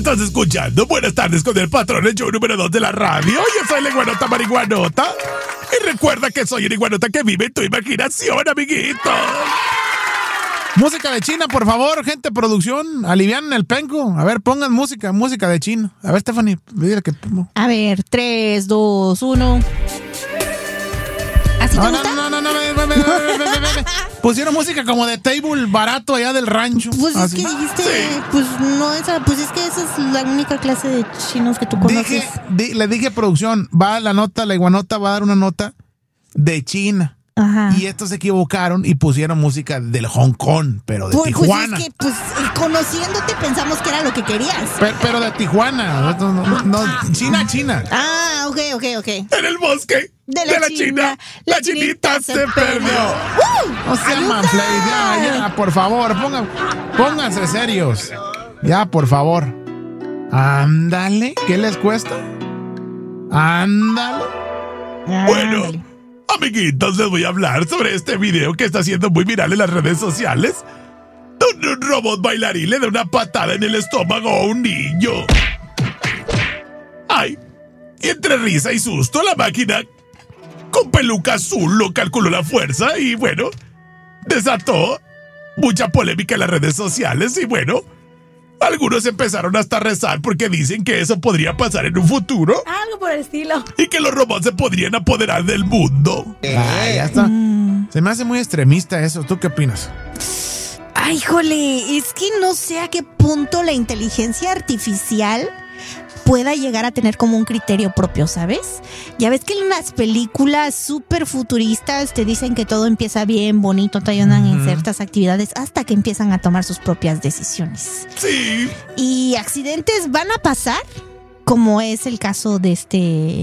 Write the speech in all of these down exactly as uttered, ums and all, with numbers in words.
Estás escuchando Buenas tardes con el patrón, el show número dos de la radio. Yo soy la iguanota marihuanota. Y recuerda que soy una iguanota que vive en tu imaginación, amiguito. Música de China, por favor, gente, producción. Alivianen el penco. A ver, pongan música, música de China. A ver, Stephanie, dile que... A ver, tres, dos, uno. ¿Así te No, gusta? no, no, no, no, ve, ve, ve, ve, ve, ve, ve. Pusieron música como de table barato allá del rancho. Pues es Así. que dijiste, Sí. pues no esa, pues es que esa es la única clase de chinos que tú conoces. Dije, di- le dije a producción, va la nota, la iguanota va a dar una nota de China. Ajá. Y estos se equivocaron y pusieron música del Hong Kong, pero de Pues, pues Tijuana. es que, pues, conociéndote pensamos que era lo que querías. Pero, pero de Tijuana. No, no, no, China, China. Ah, ok, ok, ok. En el bosque De de la la, China, China, la la chinita se perdió. ¡Uh! O sea, ¡Ayuda! Manflay, ya, ya, por favor, pongan, pónganse serios. Ya, por favor. Ándale, ¿qué les cuesta? Ándale. Bueno, Ándale. amiguitos, les voy a hablar sobre este video que está siendo muy viral en las redes sociales. Donde un robot bailarín le da una patada en el estómago a un niño. Ay, y entre risa y susto, la máquina con peluca azul lo calculó la fuerza y, bueno, desató mucha polémica en las redes sociales y, bueno, algunos empezaron hasta a rezar porque dicen que eso podría pasar en un futuro Algo por el estilo. y que los robots se podrían apoderar del mundo. Ay, ya está. Se me hace muy extremista eso. ¿Tú qué opinas? Ay, híjole, es que no sé a qué punto la inteligencia artificial pueda llegar a tener como un criterio propio, ¿sabes? Ya ves que en las películas súper futuristas te dicen que todo empieza bien, bonito, te ayudan en ciertas actividades hasta que empiezan a tomar sus propias decisiones. Sí, Y accidentes van a pasar, como es el caso de este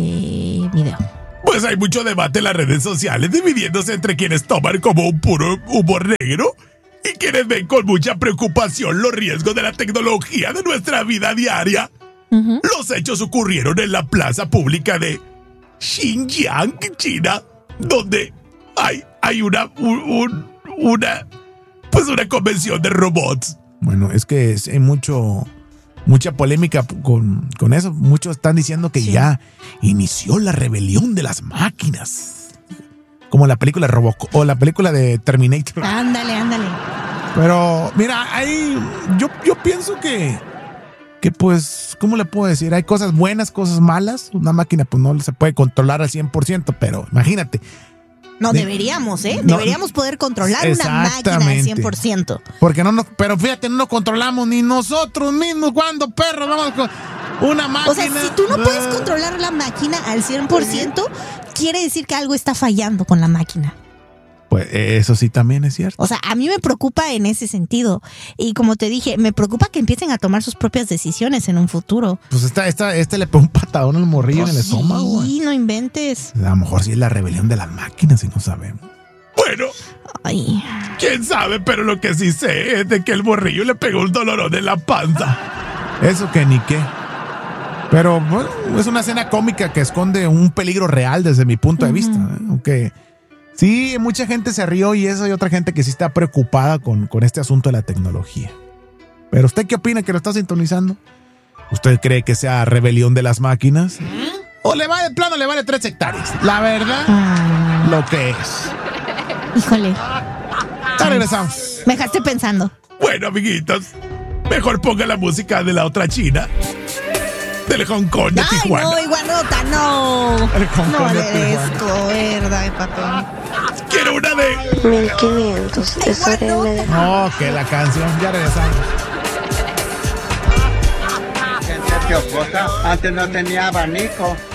video. pues hay mucho debate en las redes sociales dividiéndose entre quienes toman como un puro humor negro y quienes ven con mucha preocupación los riesgos de la tecnología de nuestra vida diaria. Ujú. Los hechos ocurrieron en la plaza pública de Xinjiang, China, donde hay, hay una, un- un- una, pues una convención de robots. Bueno, es que es- hay mucho, mucha polémica con, con eso. Muchos están diciendo que Sí. ya inició la rebelión de las máquinas. Como la película Robocop o la película de Terminator. Ándale, ándale. Pero, mira, ahí yo, yo pienso que, que pues, ¿cómo le puedo decir? Hay cosas buenas, cosas malas. Una máquina pues no se puede controlar al cien por ciento, pero imagínate. No, De- deberíamos, ¿eh? No. Deberíamos poder controlar una máquina al Exactamente. cien por ciento. Porque no nos, pero fíjate, no nos controlamos ni nosotros mismos. Cuando perros vamos con una máquina. O sea, si tú no puedes Ah. controlar la máquina al cien por ciento, quiere decir que algo está fallando con la máquina. Pues eso sí también es cierto. O sea, a mí me preocupa en ese sentido. Y como te dije, me preocupa que empiecen a tomar sus propias decisiones en un futuro. Pues esta, esta, este le pegó un patadón al morrillo en el estómago. Sí, güey. no inventes. A lo mejor sí es la rebelión de las máquinas y no sabemos. Bueno, Ay. quién sabe, pero lo que sí sé es de que el morrillo le pegó un dolorón en la panza. Eso que ni qué. Pero bueno, es una escena cómica que esconde un peligro real desde mi punto de vista. ¿eh? Aunque sí, mucha gente se rió y eso, hay otra gente que sí está preocupada con, con este asunto de la tecnología. Pero ¿usted qué opina que lo está sintonizando? ¿Usted cree que sea rebelión de las máquinas? ¿O le vale, plano le vale tres hectáreas? La verdad, Ah, lo que es. híjole, Ya regresamos. me dejaste pensando. Bueno, amiguitos, mejor ponga la música de la otra China. Del Hong Kong de Ay, Tijuana. no, iguanota, no. El Hong No Kong de merezco, ¿verdad, patrón? Quiero una de... mil quinientos de Serena de... No, que la canción. Ya regresamos. Gente piojosa, antes no tenía abanico,